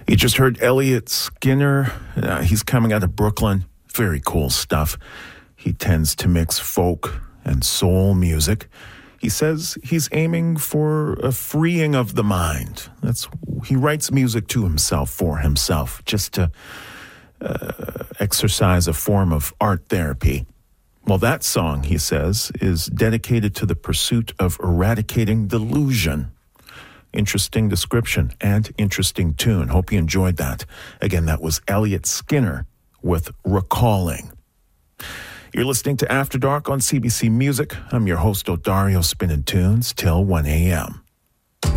You just heard Elliot Skinner. He's coming out of Brooklyn. Very cool stuff. He tends to mix folk and soul music. He says he's aiming for a freeing of the mind. He writes music to himself, for himself, just to exercise a form of art therapy. Well, that song, he says, is dedicated to the pursuit of eradicating delusion. Interesting description and interesting tune. Hope you enjoyed that. Again, that was Elliot Skinner with Recalling. You're listening to After Dark on CBC Music. I'm your host, Odario, spinning tunes till 1 a.m.